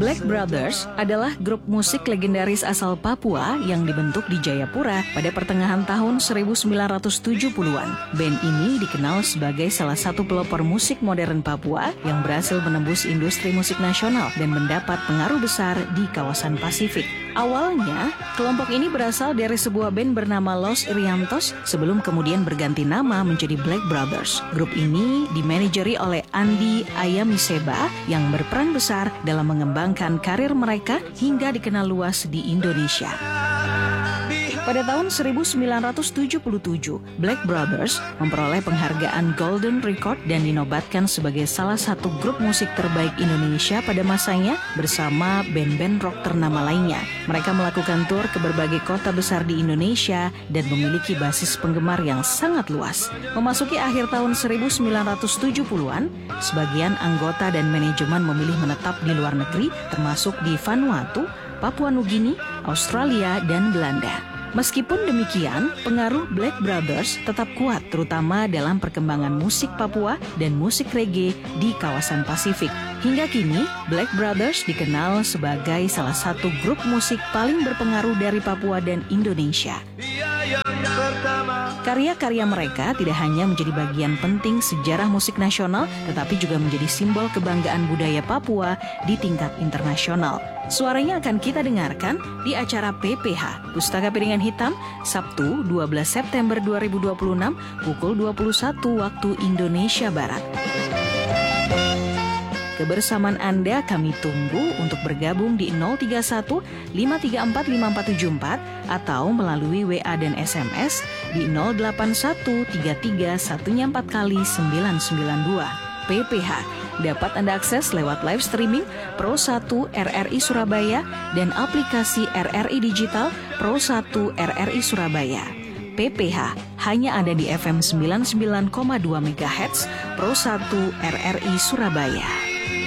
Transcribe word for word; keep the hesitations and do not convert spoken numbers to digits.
Black Brothers adalah grup musik legendaris asal Papua yang dibentuk di Jayapura pada pertengahan tahun seribu sembilan ratus tujuh puluhan. Band ini dikenal sebagai salah satu pelopor musik modern Papua yang berhasil menembus industri musik nasional dan mendapat pengaruh besar di kawasan Pasifik. Awalnya, kelompok ini berasal dari sebuah band bernama Los Iriantos sebelum kemudian berganti nama menjadi Black Brothers. Grup ini dimanajeri oleh Andi Ayamiseba yang berperan besar dalam mengembangkan karir mereka hingga dikenal luas di Indonesia. Pada tahun seribu sembilan ratus tujuh puluh tujuh, Black Brothers memperoleh penghargaan Golden Record dan dinobatkan sebagai salah satu grup musik terbaik Indonesia pada masanya bersama band-band rock ternama lainnya. Mereka melakukan tur ke berbagai kota besar di Indonesia dan memiliki basis penggemar yang sangat luas. Memasuki akhir tahun seribu sembilan ratus tujuh puluhan, sebagian anggota dan manajemen memilih menetap di luar negeri, termasuk di Vanuatu, Papua Nugini, Australia, dan Belanda. Meskipun demikian, pengaruh Black Brothers tetap kuat terutama dalam perkembangan musik Papua dan musik reggae di kawasan Pasifik. Hingga kini, Black Brothers dikenal sebagai salah satu grup musik paling berpengaruh dari Papua dan Indonesia. Karya-karya mereka tidak hanya menjadi bagian penting sejarah musik nasional, tetapi juga menjadi simbol kebanggaan budaya Papua di tingkat internasional. Suaranya akan kita dengarkan di acara P P H, Pustaka Piringan Hitam, Sabtu dua belas September dua ribu dua puluh enam, pukul dua puluh satu waktu Indonesia Barat. Kebersamaan Anda kami tunggu untuk bergabung di nol tiga satu lima tiga empat lima empat tujuh empat atau melalui W A dan S M S di nol delapan satu tiga tiga satu empat kali sembilan sembilan dua. P P H dapat Anda akses lewat live streaming Pro satu R R I Surabaya dan aplikasi R R I Digital Pro satu R R I Surabaya. P P H hanya ada di F M sembilan puluh sembilan koma dua megahertz Pro satu R R I Surabaya.